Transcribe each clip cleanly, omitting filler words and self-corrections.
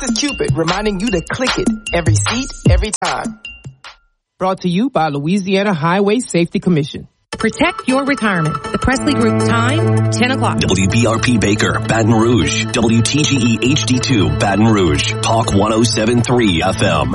This is Cupid reminding you to click it. Every seat, every time. Brought to you by Louisiana Highway Safety Commission. Protect your retirement. The Presley Group time, 10 o'clock. WBRP Baker, Baton Rouge. WTGE HD2, Baton Rouge. Talk 107.3 FM.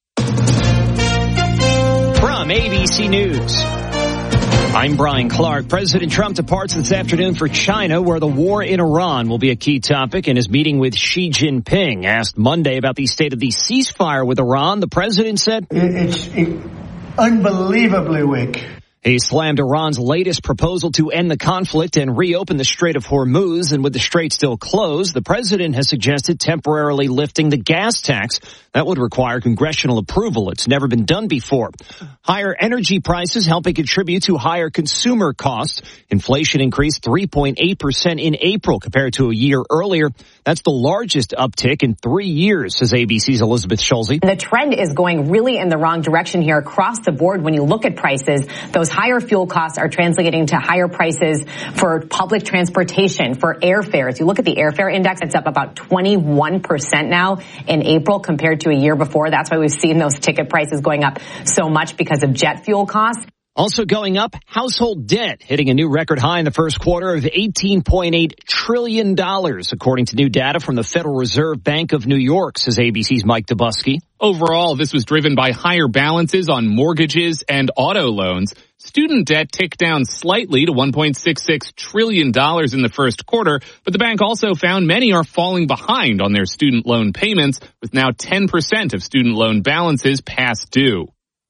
From ABC News, I'm Brian Clark. President Trump departs this afternoon for China, where the war in Iran will be a key topic in his meeting with Xi Jinping. Asked Monday about the state of the ceasefire with Iran, the president said, It's unbelievably weak. He slammed Iran's latest proposal to end the conflict and reopen the Strait of Hormuz. And with the strait still closed, the president has suggested temporarily lifting the gas tax. That would require congressional approval. It's never been done before. Higher energy prices helping contribute to higher consumer costs. Inflation increased 3.8% in April compared to a year earlier. That's the largest uptick in 3 years, says ABC's Elizabeth Schulze. The trend is going really in the wrong direction here across the board. When you look at prices, those higher fuel costs are translating to higher prices for public transportation, for airfares. You look at the airfare index, it's up about 21% now in April compared to a year before. That's why we've seen those ticket prices going up so much because of jet fuel costs. Also going up, household debt hitting a new record high in the first quarter of $18.8 trillion, according to new data from the Federal Reserve Bank of New York, says ABC's Mike Dubusky. Overall, this was driven by higher balances on mortgages and auto loans. Student debt ticked down slightly to $1.66 trillion in the first quarter, but the bank also found many are falling behind on their student loan payments, with now 10% of student loan balances past due.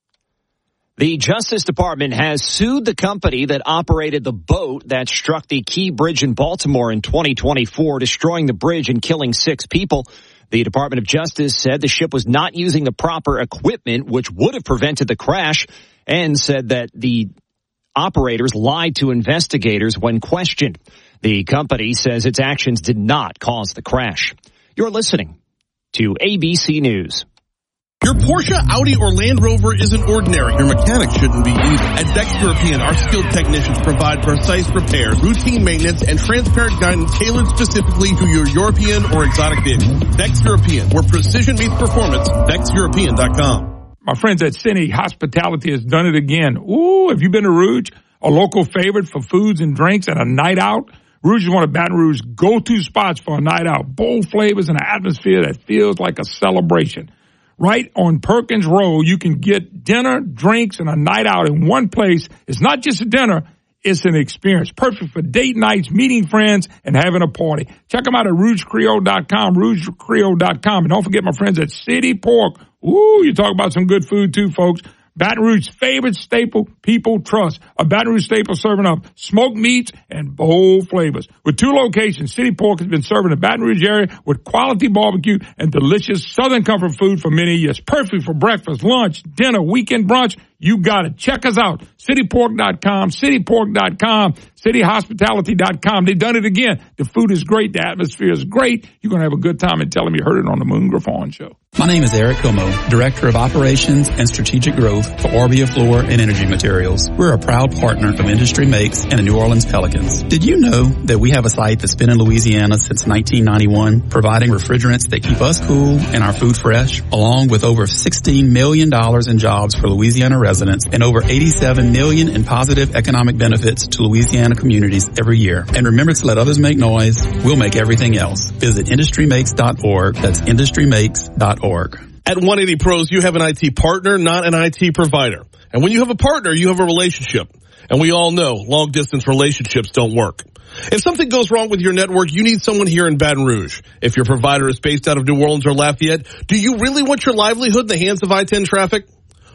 The Justice Department has sued the company that operated the boat that struck the Key Bridge in Baltimore in 2024, destroying the bridge and killing 6 people. The Department of Justice said the ship was not using the proper equipment, which would have prevented the crash, and said that the operators lied to investigators when questioned. The company says its actions did not cause the crash. You're listening to ABC News. Your Porsche, Audi, or Land Rover isn't ordinary. Your mechanic shouldn't be either. At Dex European, our skilled technicians provide precise repairs, routine maintenance, and transparent guidance tailored specifically to your European or exotic vehicle. Dex European, where precision meets performance. DexEuropean.com. My friends at City Hospitality has done it again. Ooh, have you been to Rouge? A local favorite for foods and drinks and a night out? Rouge is one of Baton Rouge's go-to spots for a night out. Bold flavors and an atmosphere that feels like a celebration. Right on Perkins Road, you can get dinner, drinks, and a night out in one place. It's not just a dinner, it's an experience. Perfect for date nights, meeting friends, and having a party. Check them out at RougeCreole.com, RougeCreole.com. And don't forget my friends at City Pork. Ooh, you talk about some good food too, folks. Baton Rouge's favorite staple people trust. A Baton Rouge staple serving up smoked meats and bold flavors. With 2 locations, City Pork has been serving the Baton Rouge area with quality barbecue and delicious Southern comfort food for many years. Perfect for breakfast, lunch, dinner, weekend brunch. You got it. Check us out. CityPork.com, CityPork.com, CityHospitality.com. They've done it again. The food is great. The atmosphere is great. You're going to have a good time and tell them you heard it on the Moon Griffon Show. My name is Eric Como, Director of Operations and Strategic Growth for Orbia Floor and Energy Materials. We're a proud partner of Industry Makes and the New Orleans Pelicans. Did you know that we have a site that's been in Louisiana since 1991, providing refrigerants that keep us cool and our food fresh, along with over $16 million in jobs for Louisiana residents and over $87 million in positive economic benefits to Louisiana communities every year. And remember to let others make noise. We'll make everything else. Visit industrymakes.org. That's industrymakes.org. At 180 Pros, you have an IT partner, not an IT provider. And when you have a partner, you have a relationship. And we all know long-distance relationships don't work. If something goes wrong with your network, you need someone here in Baton Rouge. If your provider is based out of New Orleans or Lafayette, do you really want your livelihood in the hands of I-10 traffic?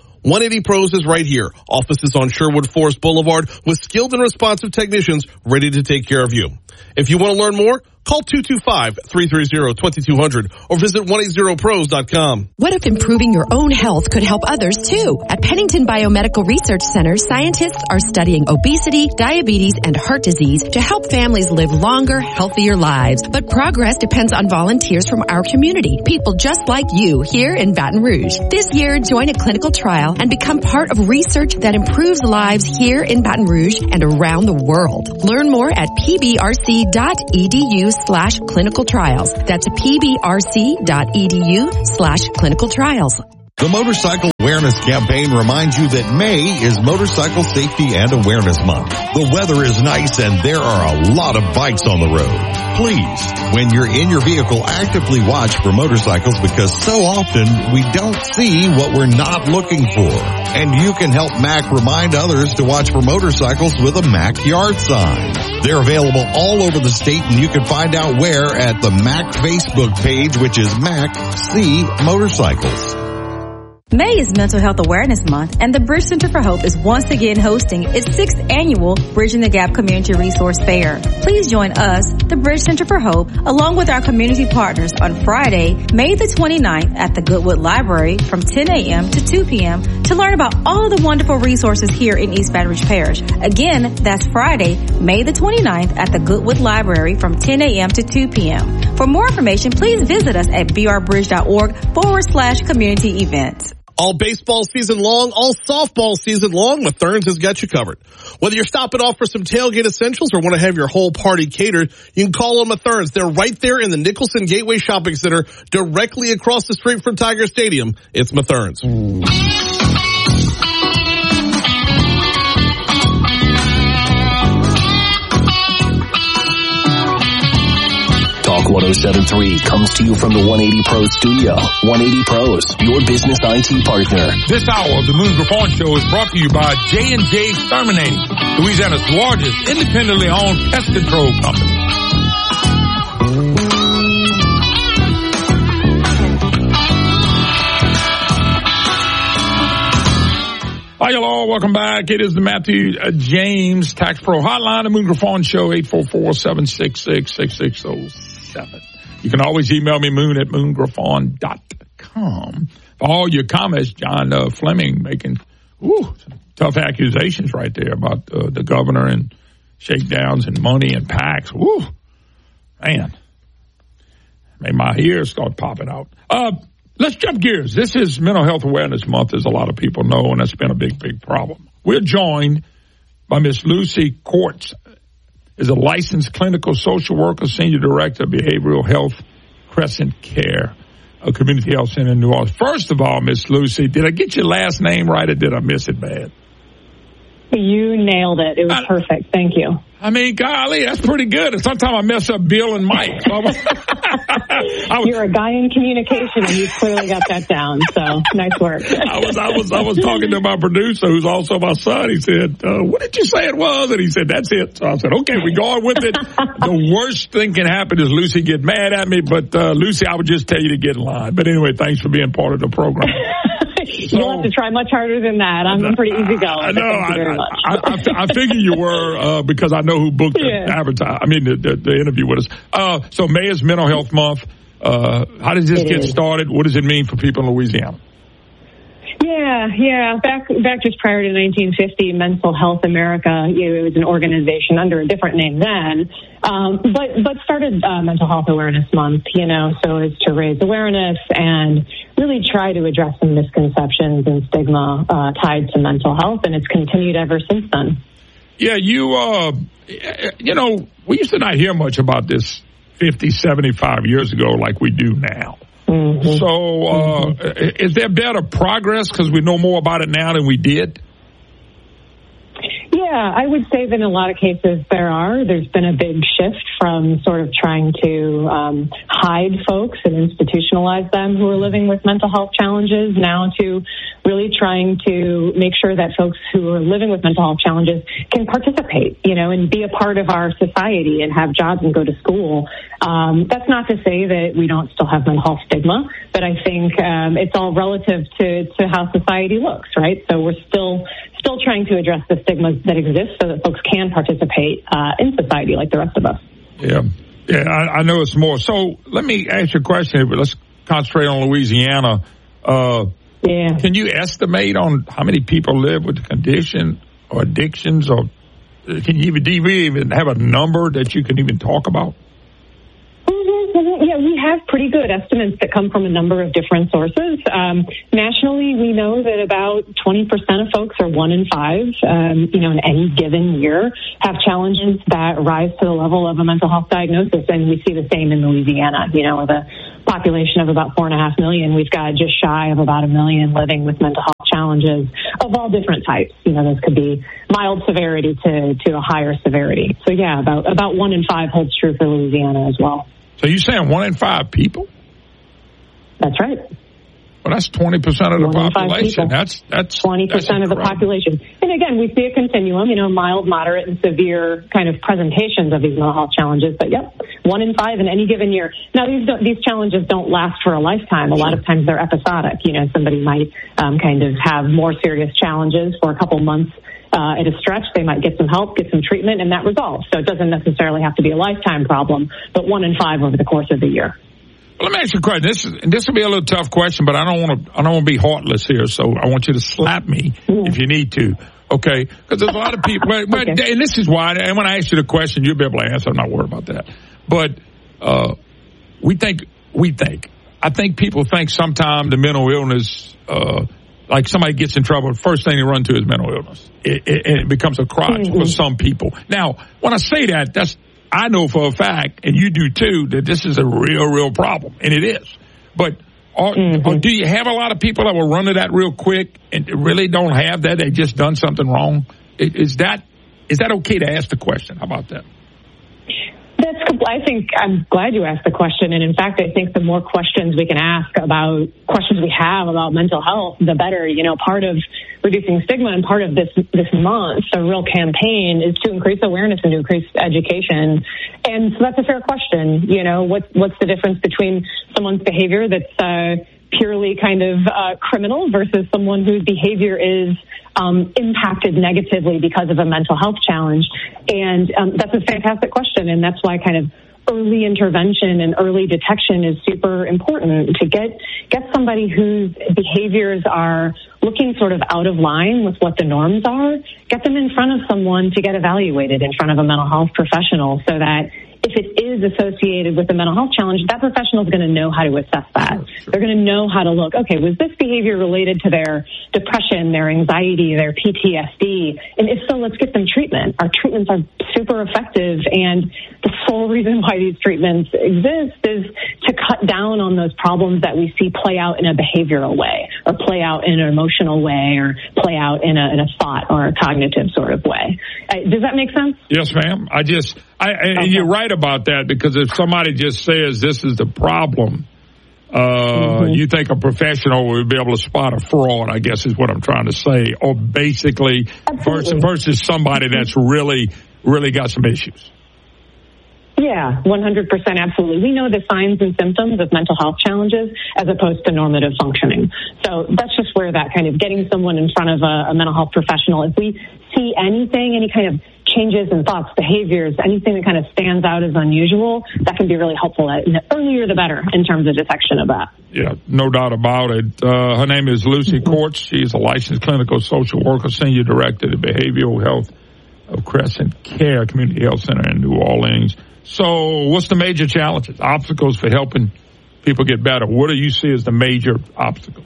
180 Pros is right here. Offices on Sherwood Forest Boulevard with skilled and responsive technicians ready to take care of you. If you want to learn more, call 225-330-2200 or visit 180pros.com. What if improving your own health could help others too? At Pennington Biomedical Research Center, scientists are studying obesity, diabetes, and heart disease to help families live longer, healthier lives. But progress depends on volunteers from our community, people just like you here in Baton Rouge. This year, join a clinical trial and become part of research that improves lives here in Baton Rouge and around the world. Learn more at pbrc.org. pbrc.edu/clinical trials. That's pbrc.edu/clinical trials. The Motorcycle Awareness Campaign reminds you that May is Motorcycle Safety and Awareness Month. The weather is nice and there are a lot of bikes on the road. Please, when you're in your vehicle, actively watch for motorcycles because so often we don't see what we're not looking for. And you can help MAC remind others to watch for motorcycles with a MAC yard sign. They're available all over the state and you can find out where at the MAC Facebook page, which is MAC See Motorcycles. May is Mental Health Awareness Month, and the Bridge Center for Hope is once again hosting its 6th annual Bridging the Gap Community Resource Fair. Please join us, the Bridge Center for Hope, along with our community partners on Friday, May the 29th at the Goodwood Library from 10 a.m. to 2 p.m. to learn about all the wonderful resources here in East Baton Rouge Parish. Again, that's Friday, May the 29th at the Goodwood Library from 10 a.m. to 2 p.m. For more information, please visit us at brbridge.org/community events. All baseball season long, all softball season long, Mathern's has got you covered. Whether you're stopping off for some tailgate essentials or want to have your whole party catered, you can call on Mathern's. They're right there in the Nicholson Gateway Shopping Center, directly across the street from Tiger Stadium. It's Mathern's. Talk 107.3 comes to you from the 180 Pros studio. 180 Pros, your business IT partner. This hour of the Moon Griffon Show is brought to you by J&J Exterminating, Louisiana's largest independently owned pest control company. Hi, hello. Welcome back. It is the Matthew James Tax Pro Hotline, the Moon Griffon Show, 844-766-6607. You can always email me, moon@moongriffon.com. For all your comments, John Fleming making some tough accusations right there about the governor and shakedowns and money and PACs. Woo, man. Made my ears start popping out. Let's jump gears. This is Mental Health Awareness Month, as a lot of people know, and that's been a big, big problem. We're joined by Miss Lucy Courts, is a licensed clinical social worker, senior director of behavioral health, Crescent Care, a community health center in New Orleans. First of all, Miss Lucy, did I get your last name right or did I miss it bad? You nailed it. It was perfect. Thank you. I mean, golly, that's pretty good. And sometimes I mess up Bill and Mike. You're a guy in communication, and you clearly got that down. So nice work. I was talking to my producer, who's also my son. He said, "What did you say it was?" And he said, "That's it." So I said, "Okay, we go on with it." The worst thing can happen is Lucy get mad at me, but Lucy, I would just tell you to get in line. But anyway, thanks for being part of the program. You'll have to try much harder than that. I'm pretty easygoing. I know. I figure you were because I know who booked the interview with us. So May is Mental Health Month. How does this get started? What does it mean for people in Louisiana? Yeah. Back just prior to 1950, Mental Health America, it was an organization under a different name then, but started Mental Health Awareness Month, so as to raise awareness and really try to address some misconceptions and stigma tied to mental health, and it's continued ever since then. Yeah, we used to not hear much about this 50, 75 years ago like we do now. Mm-hmm. So is there better progress because we know more about it now than we did? Yeah, I would say that in a lot of cases there's been a big shift from sort of trying to hide folks and institutionalize them who are living with mental health challenges now to really trying to make sure that folks who are living with mental health challenges can participate, and be a part of our society and have jobs and go to school. That's not to say that we don't still have mental health stigma, but I think it's all relative to how society looks, right? So we're still trying to address the stigmas that exist so that folks can participate in society like the rest of us. Yeah, I know it's more. So let me ask you a question here, but let's concentrate on Louisiana. Can you estimate on how many people live with the condition or addictions, or do you even have a number that you can even talk about? Yeah, we have pretty good estimates that come from a number of different sources. Nationally, we know that about 20% of folks, or 1 in 5, in any given year, have challenges that rise to the level of a mental health diagnosis, and we see the same in Louisiana. With a population of about 4.5 million, we've got just shy of about 1 million living with mental health challenges of all different types. Those could be mild severity to a higher severity. So yeah, about 1 in 5 holds true for Louisiana as well. So you're saying 1 in 5 people? That's right. Well, that's 20% of the population. That's 20% of the population. And again, we see a continuum, mild, moderate, and severe kind of presentations of these mental health challenges. But yep, 1 in 5 in any given year. Now, these challenges don't last for a lifetime. A lot of times they're episodic. Somebody might kind of have more serious challenges for a couple months. At a stretch, they might get some help, get some treatment, and that resolves. So it doesn't necessarily have to be a lifetime problem, but 1 in 5 over the course of the year. Well, let me ask you a question. This will be a little tough question, but I don't want to be heartless here. So I want you to slap me if you need to. Okay? Because there's a lot of people. But okay. And this is why. And when I ask you the question, you'll be able to answer. I'm not worried about that. But I think people think sometimes the mental illness. Like somebody gets in trouble, the first thing they run to is mental illness. It becomes a crutch for some people. Now, when I say that, I know for a fact, and you do too, that this is a real problem, and it is. But do you have a lot of people that will run to that real quick and really don't have that? They just done something wrong? Is that okay to ask the question? How about that? I think I'm glad you asked the question. And in fact, I think the more questions we can ask about questions we have about mental health, the better. Part of reducing stigma and part of this month, a real campaign, is to increase awareness and to increase education. And so that's a fair question. What's the difference between someone's behavior that's purely kind of criminal versus someone whose behavior is impacted negatively because of a mental health challenge? And that's a fantastic question, and that's why kind of early intervention and early detection is super important to get somebody whose behaviors are looking sort of out of line with what the norms are, get them in front of someone to get evaluated in front of a mental health professional so that if it is associated with a mental health challenge, that professional is going to know how to assess that. They're going to know how to look, okay, was this behavior related to their depression, their anxiety, their PTSD? And if so, let's get them treatment. Our treatments are super effective, and the sole reason why these treatments exist is to cut down on those problems that we see play out in a behavioral way, or play out in an emotional way, or play out in a thought or a cognitive sort of way. Does that make sense? Yes, ma'am. And you're right about that, because if somebody just says this is the problem, you think a professional would be able to spot a fraud, I guess is what I'm trying to say, or basically versus somebody that's really got some issues. Yeah, 100%, absolutely. We know the signs and symptoms of mental health challenges as opposed to normative functioning. So that's just where that kind of getting someone in front of a mental health professional, if we see anything, any kind of changes in thoughts, behaviors, anything that kind of stands out as unusual, that can be really helpful. The earlier the better in terms of detection of that. Yeah, no doubt about it. Her name is Lucy Courts. She's a licensed clinical social worker, senior director of behavioral health of Crescent Care Community Health Center in New Orleans. So what's the major challenges, obstacles for helping people get better? What do you see as the major obstacles?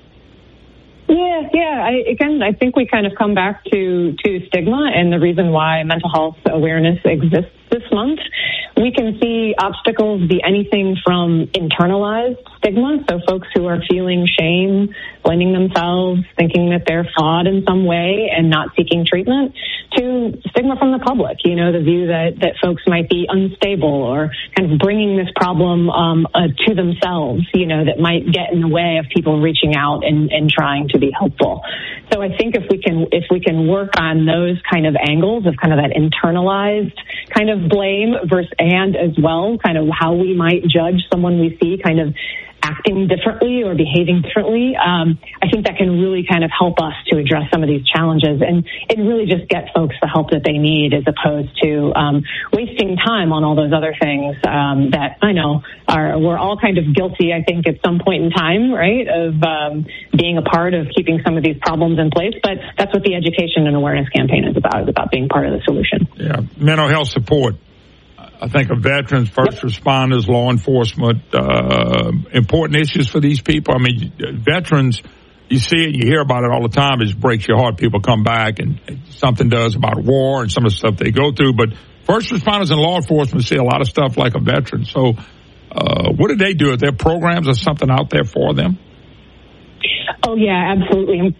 I think we kind of come back to stigma and the reason why mental health awareness exists this month. We can see obstacles be anything from internalized stigma, so folks who are feeling shame, blaming themselves, thinking that they're flawed in some way and not seeking treatment, to stigma from the public, the view that folks might be unstable or kind of bringing this problem to themselves, that might get in the way of people reaching out and trying to be helpful. So I think if we can work on those kind of angles of kind of that internalized kind of blame and as well kind of how we might judge someone we see kind of acting differently or behaving differently, I think that can really kind of help us to address some of these challenges and really just get folks the help that they need as opposed to wasting time on all those other things that I know we're all kind of guilty, I think, at some point in time, right, of being a part of keeping some of these problems in place. But that's what the education and awareness campaign is about being part of the solution. Yeah, mental health support. I think of veterans, first responders, law enforcement, important issues for these people. I mean, veterans, you see it, you hear about it all the time. It just breaks your heart. People come back and something does about war and some of the stuff they go through. But first responders and law enforcement see a lot of stuff like a veteran. So what do they do? Are there programs or something out there for them? Oh, yeah, absolutely.